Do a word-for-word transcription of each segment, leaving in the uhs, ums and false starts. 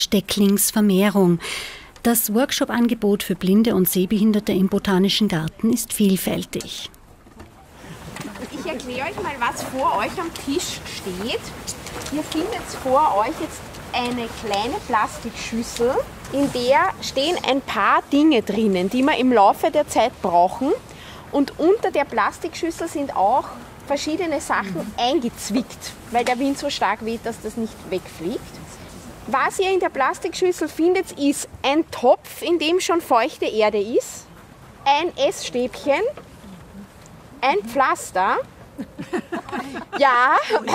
Stecklingsvermehrung. Das Workshop-Angebot für Blinde und Sehbehinderte im Botanischen Garten ist vielfältig. Ich erkläre euch mal, was vor euch am Tisch steht. Ihr findet vor euch jetzt eine kleine Plastikschüssel, in der stehen ein paar Dinge drinnen, die wir im Laufe der Zeit brauchen. Und unter der Plastikschüssel sind auch verschiedene Sachen eingezwickt, weil der Wind so stark weht, dass das nicht wegfliegt. Was ihr in der Plastikschüssel findet, ist ein Topf, in dem schon feuchte Erde ist, ein Essstäbchen, ein Pflaster, ja,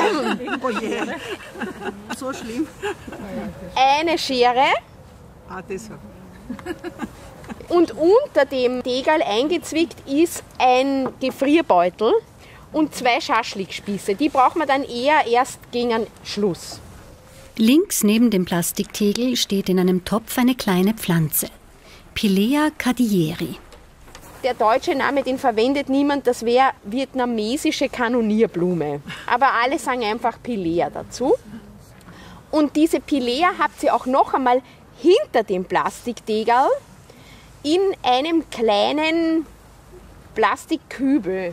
so schlimm, eine Schere ah, deshalb. Und unter dem Degerl eingezwickt ist ein Gefrierbeutel und zwei Schaschlikspieße. Die braucht man dann eher erst gegen Schluss. Links neben dem Plastiktegel steht in einem Topf eine kleine Pflanze. Pilea cardieri. Der deutsche Name, den verwendet niemand, das wäre vietnamesische Kanonierblume. Aber alle sagen einfach Pilea dazu. Und diese Pilea habt ihr auch noch einmal hinter dem Plastikdegerl in einem kleinen Plastikkübel.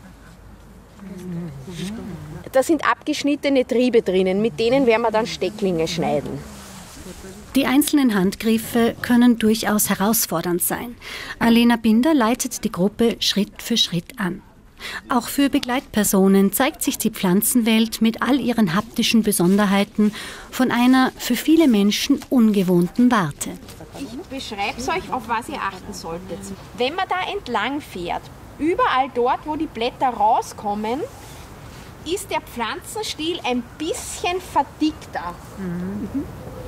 Da sind abgeschnittene Triebe drinnen, mit denen werden wir dann Stecklinge schneiden. Die einzelnen Handgriffe können durchaus herausfordernd sein. Alena Binder leitet die Gruppe Schritt für Schritt an. Auch für Begleitpersonen zeigt sich die Pflanzenwelt mit all ihren haptischen Besonderheiten von einer für viele Menschen ungewohnten Warte. Ich beschreibe es euch, auf was ihr achten solltet. Wenn man da entlang fährt, überall dort, wo die Blätter rauskommen, ist der Pflanzenstiel ein bisschen verdickter. Mhm.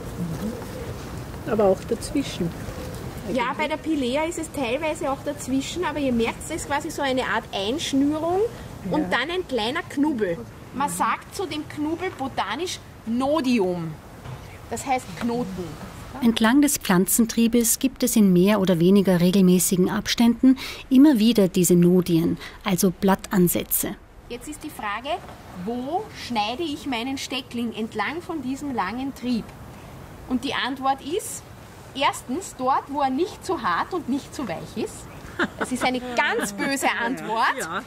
Aber auch dazwischen. Ja, bei der Pilea ist es teilweise auch dazwischen, aber ihr merkt, es ist quasi so eine Art Einschnürung und ja. Dann ein kleiner Knubbel. Man sagt zu dem Knubbel botanisch Nodium, das heißt Knoten. Entlang des Pflanzentriebes gibt es in mehr oder weniger regelmäßigen Abständen immer wieder diese Nodien, also Blattansätze. Jetzt ist die Frage, wo schneide ich meinen Steckling entlang von diesem langen Trieb? Und die Antwort ist, erstens dort, wo er nicht zu hart und nicht zu weich ist. Das ist eine ganz böse Antwort. Ja.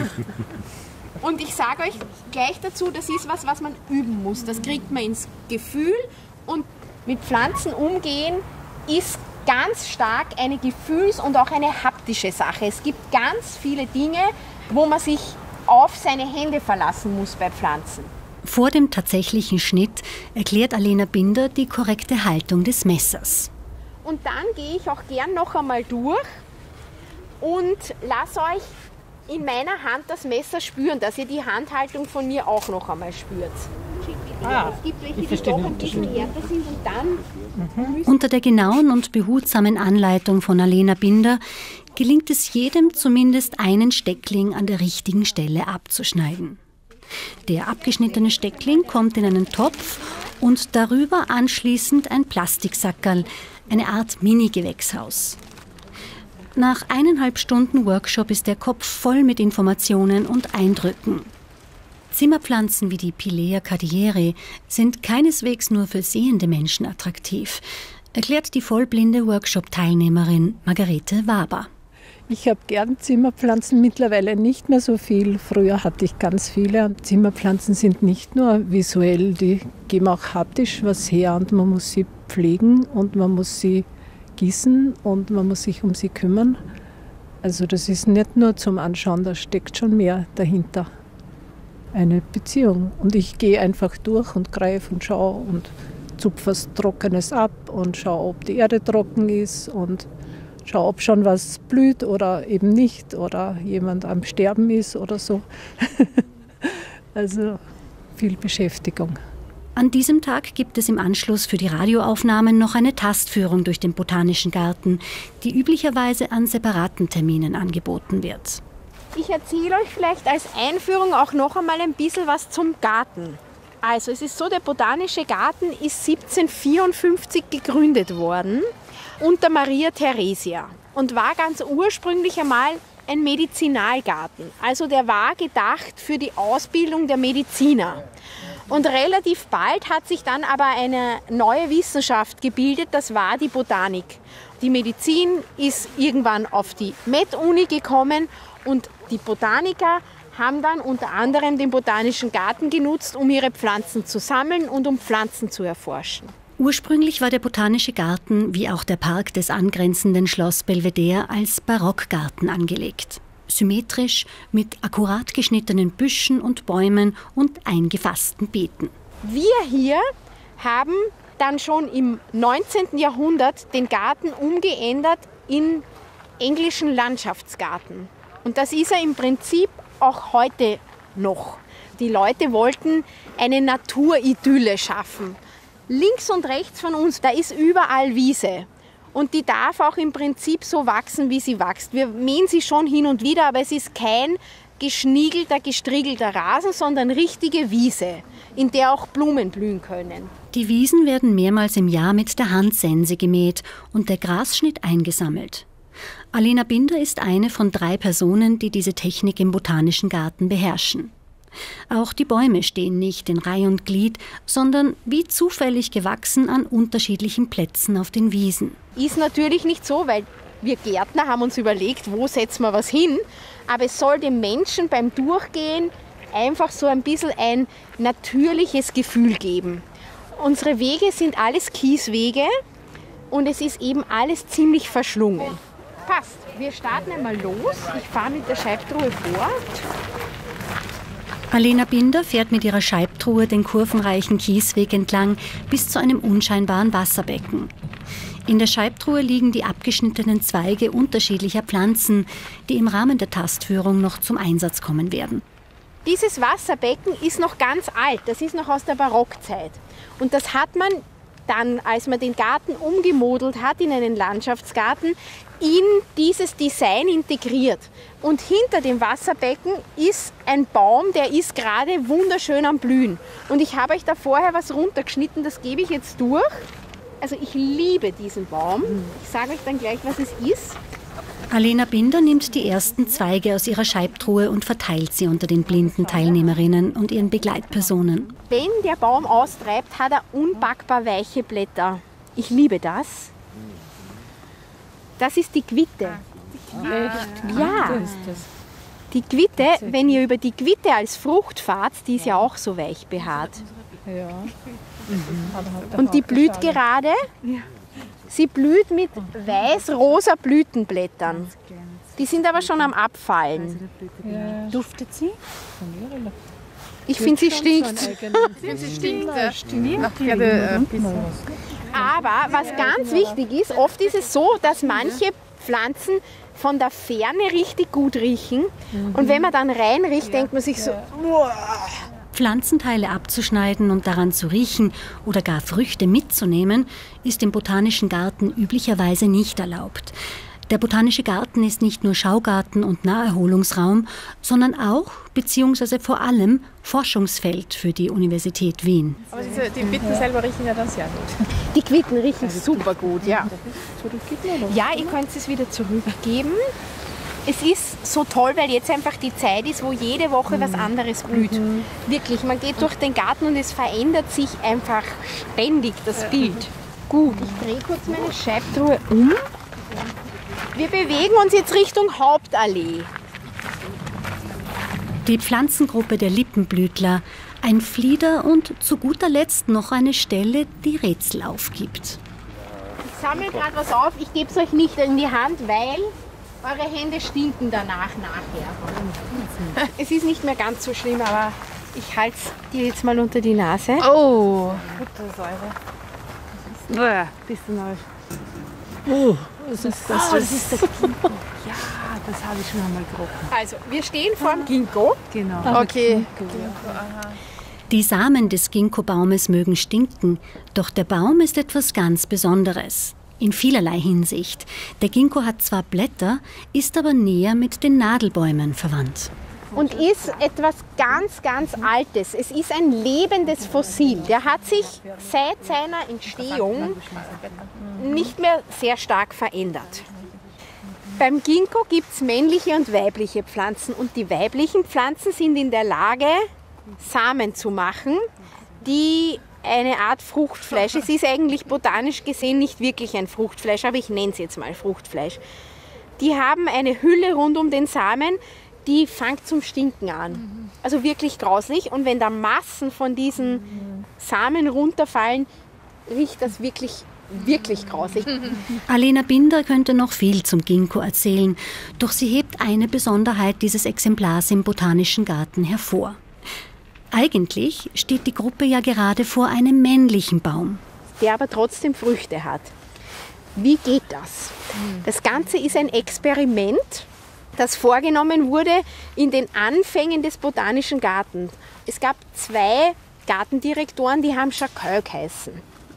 Und ich sage euch gleich dazu, das ist was, was man üben muss. Das kriegt man ins Gefühl. Und mit Pflanzen umgehen ist ganz stark eine Gefühls- und auch eine haptische Sache. Es gibt ganz viele Dinge, wo man sich auf seine Hände verlassen muss bei Pflanzen. Vor dem tatsächlichen Schnitt erklärt Alena Binder die korrekte Haltung des Messers. Und dann gehe ich auch gern noch einmal durch und lasse euch in meiner Hand das Messer spüren, dass ihr die Handhaltung von mir auch noch einmal spürt. Ah, es gibt welche, die doch ein bisschen härter sind und dann... Mhm. Unter der genauen und behutsamen Anleitung von Alena Binder gelingt es jedem, zumindest einen Steckling an der richtigen Stelle abzuschneiden. Der abgeschnittene Steckling kommt in einen Topf und darüber anschließend ein Plastiksackerl, eine Art Mini-Gewächshaus. Nach eineinhalb Stunden Workshop ist der Kopf voll mit Informationen und Eindrücken. Zimmerpflanzen wie die Pilea cardieri sind keineswegs nur für sehende Menschen attraktiv, erklärt die vollblinde Workshop-Teilnehmerin Margarete Waber. Ich habe gern Zimmerpflanzen, mittlerweile nicht mehr so viel. Früher hatte ich ganz viele. Und Zimmerpflanzen sind nicht nur visuell, die geben auch haptisch was her. Und man muss sie pflegen und man muss sie gießen und man muss sich um sie kümmern. Also das ist nicht nur zum Anschauen, da steckt schon mehr dahinter. Eine Beziehung. Und ich gehe einfach durch und greife und schaue und zupfe was Trockenes ab und schaue, ob die Erde trocken ist und schau, ob schon was blüht oder eben nicht oder jemand am Sterben ist oder so. Also viel Beschäftigung. An diesem Tag gibt es im Anschluss für die Radioaufnahmen noch eine Tastführung durch den Botanischen Garten, die üblicherweise an separaten Terminen angeboten wird. Ich erzähle euch vielleicht als Einführung auch noch einmal ein bisschen was zum Garten. Also es ist so, der Botanische Garten ist siebzehnhundertvierundfünfzig gegründet worden unter Maria Theresia und war ganz ursprünglich einmal ein Medizinalgarten. Also der war gedacht für die Ausbildung der Mediziner. Und relativ bald hat sich dann aber eine neue Wissenschaft gebildet, das war die Botanik. Die Medizin ist irgendwann auf die Med-Uni gekommen und die Botaniker haben dann unter anderem den Botanischen Garten genutzt, um ihre Pflanzen zu sammeln und um Pflanzen zu erforschen. Ursprünglich war der Botanische Garten, wie auch der Park des angrenzenden Schloss Belvedere, als Barockgarten angelegt. Symmetrisch, mit akkurat geschnittenen Büschen und Bäumen und eingefassten Beeten. Wir hier haben dann schon im neunzehnten Jahrhundert den Garten umgeändert in englischen Landschaftsgarten. Und das ist er im Prinzip auch heute noch. Die Leute wollten eine Naturidylle schaffen. Links und rechts von uns, da ist überall Wiese. Und die darf auch im Prinzip so wachsen, wie sie wächst. Wir mähen sie schon hin und wieder, aber es ist kein geschniegelter, gestriegelter Rasen, sondern richtige Wiese, in der auch Blumen blühen können. Die Wiesen werden mehrmals im Jahr mit der Handsense gemäht und der Grasschnitt eingesammelt. Alena Binder ist eine von drei Personen, die diese Technik im Botanischen Garten beherrschen. Auch die Bäume stehen nicht in Reih und Glied, sondern wie zufällig gewachsen an unterschiedlichen Plätzen auf den Wiesen. Ist natürlich nicht so, weil wir Gärtner haben uns überlegt, wo setzen wir was hin. Aber es soll dem Menschen beim Durchgehen einfach so ein bisschen ein natürliches Gefühl geben. Unsere Wege sind alles Kieswege und es ist eben alles ziemlich verschlungen. Passt, wir starten einmal los. Ich fahre mit der Scheibtruhe vor. Alena Binder fährt mit ihrer Scheibtruhe den kurvenreichen Kiesweg entlang bis zu einem unscheinbaren Wasserbecken. In der Scheibtruhe liegen die abgeschnittenen Zweige unterschiedlicher Pflanzen, die im Rahmen der Tastführung noch zum Einsatz kommen werden. Dieses Wasserbecken ist noch ganz alt, das ist noch aus der Barockzeit. Und das hat man dann, als man den Garten umgemodelt hat in einen Landschaftsgarten, in dieses Design integriert. Und hinter dem Wasserbecken ist ein Baum, der ist gerade wunderschön am Blühen. Und ich habe euch da vorher was runtergeschnitten, das gebe ich jetzt durch. Also ich liebe diesen Baum. Ich sage euch dann gleich, was es ist. Alena Binder nimmt die ersten Zweige aus ihrer Scheibtruhe und verteilt sie unter den blinden Teilnehmerinnen und ihren Begleitpersonen. Wenn der Baum austreibt, hat er unpackbar weiche Blätter. Ich liebe das. Das ist die Quitte. Ja, die Quitte, wenn ihr über die Quitte als Frucht fahrt, die ist ja auch so weich behaart. Und die blüht gerade. Sie blüht mit weiß-rosa Blütenblättern. Die sind aber schon am Abfallen. Duftet sie? Ich finde, sie stinkt. Sie stinkt. Aber was ganz wichtig ist, oft ist es so, dass manche Pflanzen von der Ferne richtig gut riechen. Und wenn man dann reinriecht, denkt man sich so, Pflanzenteile abzuschneiden und daran zu riechen oder gar Früchte mitzunehmen, ist im Botanischen Garten üblicherweise nicht erlaubt. Der Botanische Garten ist nicht nur Schaugarten und Naherholungsraum, sondern auch, beziehungsweise vor allem, Forschungsfeld für die Universität Wien. Aber diese, die Quitten selber riechen ja dann sehr gut. Die Quitten riechen super gut, ja. Ja, ihr könnt es wieder zurückgeben. Es ist so toll, weil jetzt einfach die Zeit ist, wo jede Woche was anderes blüht. Mhm. Wirklich, man geht durch den Garten und es verändert sich einfach ständig das Bild. Gut, ich drehe kurz meine Scheibtruhe um. Wir bewegen uns jetzt Richtung Hauptallee. Die Pflanzengruppe der Lippenblütler, ein Flieder und zu guter Letzt noch eine Stelle, die Rätsel aufgibt. Ich sammle gerade was auf, ich gebe es euch nicht in die Hand, weil eure Hände stinken danach nachher. Es ist nicht mehr ganz so schlimm, aber ich halte es dir jetzt mal unter die Nase. Oh, Buttersäure. Bäh, bist du neu. Oh, das ist das. Oh, das ist der Ginkgo. Ja, das habe ich schon einmal gerochen. Also, wir stehen vor dem Ginkgo. Genau. Okay. Die Samen des Ginkgo-Baumes mögen stinken, doch der Baum ist etwas ganz Besonderes. In vielerlei Hinsicht. Der Ginkgo hat zwar Blätter, ist aber näher mit den Nadelbäumen verwandt. Und ist etwas ganz, ganz Altes. Es ist ein lebendes Fossil. Der hat sich seit seiner Entstehung nicht mehr sehr stark verändert. Beim Ginkgo gibt es männliche und weibliche Pflanzen. Und die weiblichen Pflanzen sind in der Lage, Samen zu machen, die eine Art Fruchtfleisch. Es ist eigentlich botanisch gesehen nicht wirklich ein Fruchtfleisch, aber ich nenne es jetzt mal Fruchtfleisch. Die haben eine Hülle rund um den Samen, die fängt zum Stinken an. Also wirklich grauslich. Und wenn da Massen von diesen Samen runterfallen, riecht das wirklich, wirklich grausig. Alena Binder könnte noch viel zum Ginkgo erzählen, doch sie hebt eine Besonderheit dieses Exemplars im Botanischen Garten hervor. Eigentlich steht die Gruppe ja gerade vor einem männlichen Baum, der aber trotzdem Früchte hat. Wie geht das? Das Ganze ist ein Experiment, das vorgenommen wurde in den Anfängen des Botanischen Gartens. Es gab zwei Gartendirektoren, die haben Jacquin geheißen.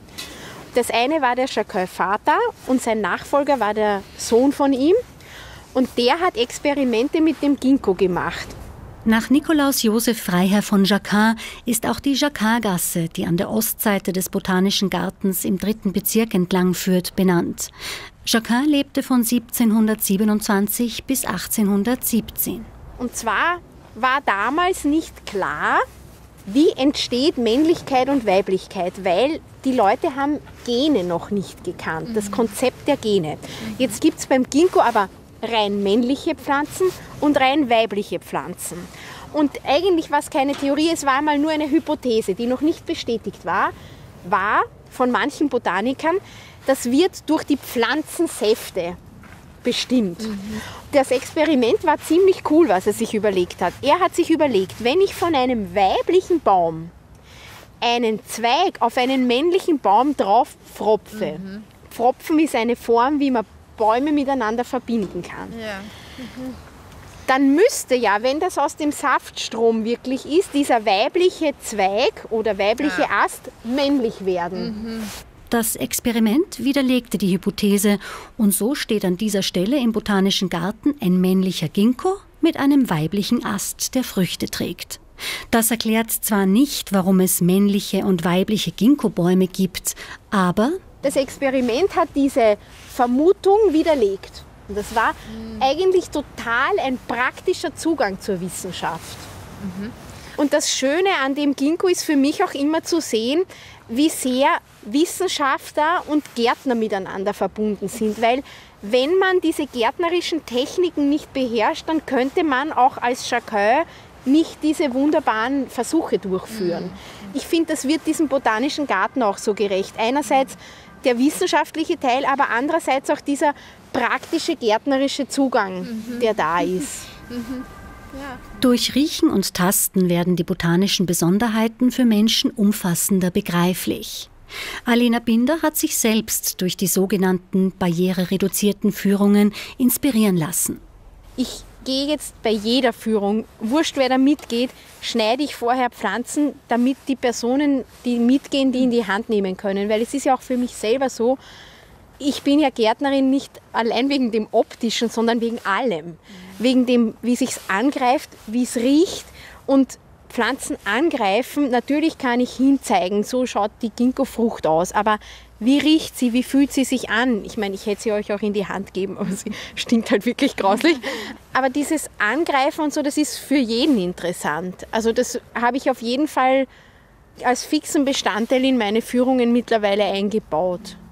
Das eine war der Jacquin-Vater und sein Nachfolger war der Sohn von ihm. Und der hat Experimente mit dem Ginkgo gemacht. Nach Nikolaus Josef Freiherr von Jacquin ist auch die Jacquin-Gasse, die an der Ostseite des Botanischen Gartens im dritten Bezirk entlang führt, benannt. Jacquin lebte von siebzehnhundertsiebenundzwanzig bis achtzehnhundertsiebzehn. Und zwar war damals nicht klar, wie entsteht Männlichkeit und Weiblichkeit, weil die Leute haben Gene noch nicht gekannt, das Konzept der Gene. Jetzt gibt es beim Ginkgo aber rein männliche Pflanzen und rein weibliche Pflanzen. Und eigentlich war es keine Theorie, es war mal nur eine Hypothese, die noch nicht bestätigt war, war von manchen Botanikern, das wird durch die Pflanzensäfte bestimmt. Mhm. Das Experiment war ziemlich cool, was er sich überlegt hat. Er hat sich überlegt, wenn ich von einem weiblichen Baum einen Zweig auf einen männlichen Baum drauf pfropfe. Mhm. Pfropfen ist eine Form, wie man Bäume miteinander verbinden kann. Ja. Mhm. Dann müsste ja, wenn das aus dem Saftstrom wirklich ist, dieser weibliche Zweig oder weibliche ja. Ast männlich werden. Mhm. Das Experiment widerlegte die Hypothese und so steht an dieser Stelle im Botanischen Garten ein männlicher Ginkgo mit einem weiblichen Ast, der Früchte trägt. Das erklärt zwar nicht, warum es männliche und weibliche Ginkgo-Bäume gibt, aber das Experiment hat diese Vermutung widerlegt. Und das war mhm. eigentlich total ein praktischer Zugang zur Wissenschaft. Mhm. Und das Schöne an dem Ginkgo ist für mich auch immer zu sehen, wie sehr Wissenschaftler und Gärtner miteinander verbunden sind. Weil wenn man diese gärtnerischen Techniken nicht beherrscht, dann könnte man auch als Jacquin nicht diese wunderbaren Versuche durchführen. Ich finde, das wird diesem Botanischen Garten auch so gerecht. Einerseits der wissenschaftliche Teil, aber andererseits auch dieser praktische gärtnerische Zugang, mhm. der da ist. Mhm. Ja. Durch Riechen und Tasten werden die botanischen Besonderheiten für Menschen umfassender begreiflich. Alena Binder hat sich selbst durch die sogenannten barrierereduzierten Führungen inspirieren lassen. Ich gehe jetzt bei jeder Führung, wurscht wer da mitgeht, schneide ich vorher Pflanzen, damit die Personen, die mitgehen, die in die Hand nehmen können. Weil es ist ja auch für mich selber so, ich bin ja Gärtnerin nicht allein wegen dem Optischen, sondern wegen allem. Wegen dem, wie es sich angreift, wie es riecht und Pflanzen angreifen. Natürlich kann ich hinzeigen, so schaut die Ginkgo-Frucht aus, aber wie riecht sie, wie fühlt sie sich an? Ich meine, ich hätte sie euch auch in die Hand geben, aber sie stinkt halt wirklich grauslich. Aber dieses Angreifen und so, das ist für jeden interessant. Also das habe ich auf jeden Fall als fixen Bestandteil in meine Führungen mittlerweile eingebaut.